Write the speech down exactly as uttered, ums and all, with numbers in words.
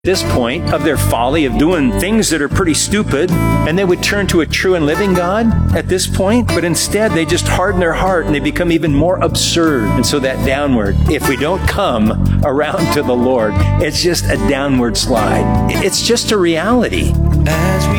this point of their folly of doing things that are pretty stupid, and they would turn to a true and living God at this point, but instead they just harden their heart and they become even more absurd. And so that downward, if we don't come around to the Lord, it's just a downward slide. It's just a reality. As we